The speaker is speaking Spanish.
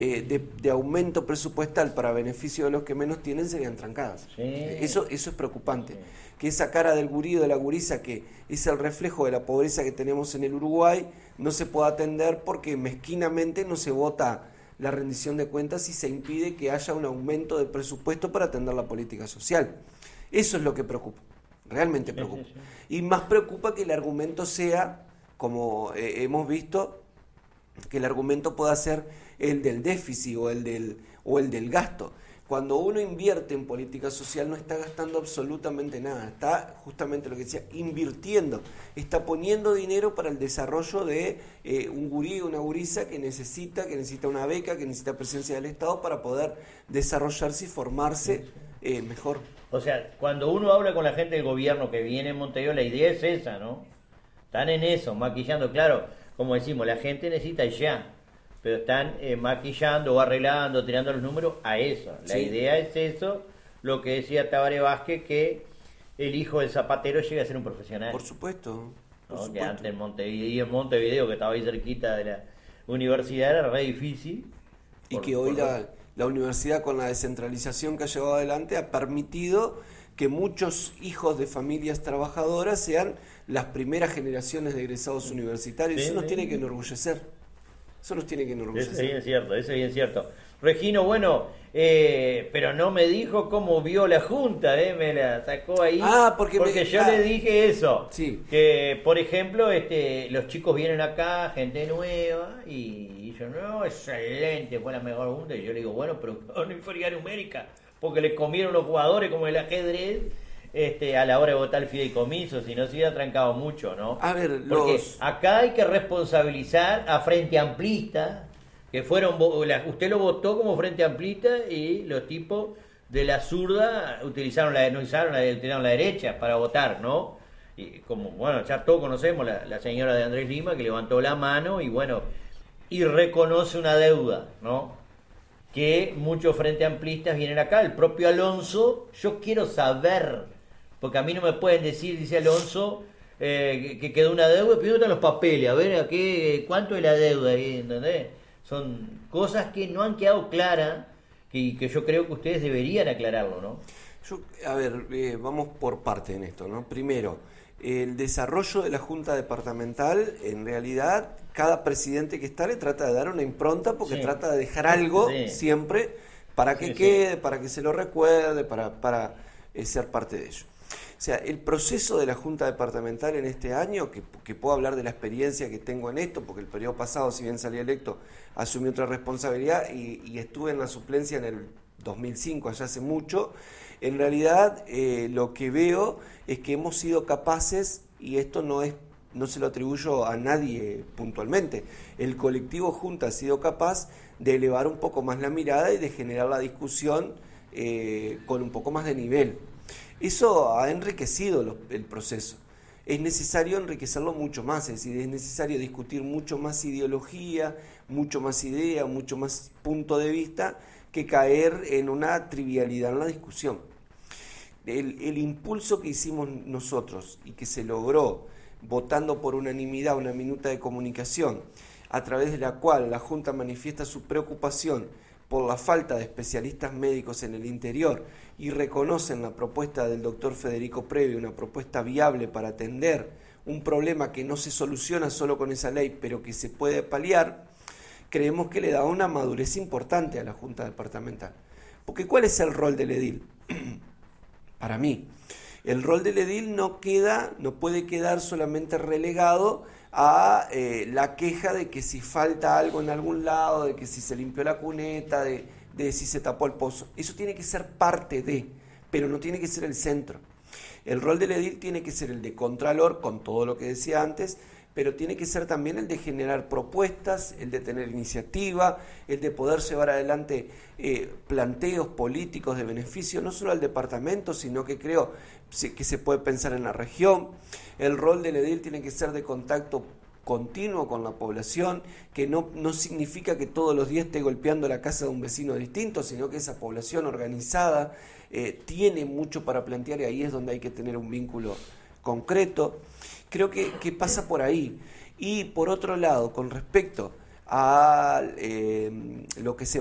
de aumento presupuestal para beneficio de los que menos tienen serían trancadas. Sí. Eso es preocupante. Sí. Que esa cara del gurí o de la gurisa, que es el reflejo de la pobreza que tenemos en el Uruguay, no se pueda atender porque mezquinamente no se vota la rendición de cuentas y se impide que haya un aumento de presupuesto para atender la política social. Eso es lo que preocupa, realmente preocupa. Sí, sí, sí. Y más preocupa que el argumento sea, como hemos visto, que el argumento pueda ser el del déficit o el del gasto. Cuando uno invierte en política social no está gastando absolutamente nada, está justamente lo que decía, invirtiendo, está poniendo dinero para el desarrollo de un gurí o una gurisa que necesita una beca, que necesita presencia del Estado para poder desarrollarse y formarse mejor. O sea, cuando uno habla con la gente del gobierno que viene en Montevideo, la idea es esa, ¿no? Están en eso, maquillando, claro, como decimos, la gente necesita ya, pero están maquillando o arreglando, tirando los números a eso. La idea es eso, lo que decía Tabaré Vázquez, que el hijo del zapatero llegue a ser un profesional. Por supuesto. ¿No? Que antes en Montevideo, que estaba ahí cerquita de la universidad, era re difícil. Y que hoy la universidad, con la descentralización que ha llevado adelante, ha permitido que muchos hijos de familias trabajadoras sean las primeras generaciones de egresados universitarios. Sí, eso nos tiene que enorgullecer. Eso nos tiene que enorgullecer. Eso es bien cierto. Regino, bueno, pero no me dijo cómo vio la Junta, me la sacó ahí. Porque yo le dije eso. Sí. Que, por ejemplo, los chicos vienen acá, gente nueva, y yo, no, excelente, fue la mejor Junta. Y yo le digo, bueno, pero no inferioridad numérica, porque le comieron los jugadores como el ajedrez. A la hora de votar el fideicomiso, si no se hubiera trancado mucho, ¿no? A ver, porque acá hay que responsabilizar a Frente Amplista, que fueron, usted lo votó como Frente Amplista y los tipos de la zurda utilizaron la derecha para votar, ¿no? Y como, bueno, ya todos conocemos la señora de Andrés Lima que levantó la mano y bueno, y reconoce una deuda, ¿no? Que muchos Frente Amplistas vienen acá, el propio Alonso, yo quiero saber, porque a mí no me pueden decir, dice Alonso, que quedó una deuda, pero están los papeles, a ver cuánto es la deuda ahí, ¿entendés? Son cosas que no han quedado claras y que yo creo que ustedes deberían aclararlo, ¿no? Vamos por parte en esto, ¿no? Primero, el desarrollo de la Junta Departamental, en realidad, cada presidente que está le trata de dar una impronta porque trata de dejar algo siempre para que quede, para que se lo recuerde, para ser parte de ello. O sea, el proceso de la Junta Departamental en este año, que puedo hablar de la experiencia que tengo en esto, porque el periodo pasado, si bien salí electo, asumí otra responsabilidad y estuve en la suplencia en el 2005, allá hace mucho. En realidad, lo que veo es que hemos sido capaces, y esto no se lo atribuyo a nadie puntualmente, el colectivo Junta ha sido capaz de elevar un poco más la mirada y de generar la discusión con un poco más de nivel. Eso ha enriquecido el proceso. Es necesario enriquecerlo mucho más, es decir, es necesario discutir mucho más ideología, mucho más idea, mucho más punto de vista, que caer en una trivialidad en la discusión. El impulso que hicimos nosotros y que se logró votando por unanimidad una minuta de comunicación, a través de la cual la Junta manifiesta su preocupación por la falta de especialistas médicos en el interior y reconocen la propuesta del doctor Federico Previo, una propuesta viable para atender un problema que no se soluciona solo con esa ley, pero que se puede paliar, creemos que le da una madurez importante a la Junta Departamental. Porque ¿cuál es el rol del edil? Para mí, el rol del edil no puede quedar solamente relegado a la queja de que si falta algo en algún lado, de que si se limpió la cuneta, de si se tapó el pozo. Eso tiene que ser parte de, pero no tiene que ser el centro. El rol del edil tiene que ser el de contralor, con todo lo que decía antes, pero tiene que ser también el de generar propuestas, el de tener iniciativa, el de poder llevar adelante planteos políticos de beneficio, no solo al departamento, sino que creo que se puede pensar en la región. El rol del edil tiene que ser de contacto continuo con la población, que no significa que todos los días esté golpeando la casa de un vecino distinto, sino que esa población organizada tiene mucho para plantear y ahí es donde hay que tener un vínculo concreto. Creo que pasa por ahí. Y por otro lado, con respecto a lo que se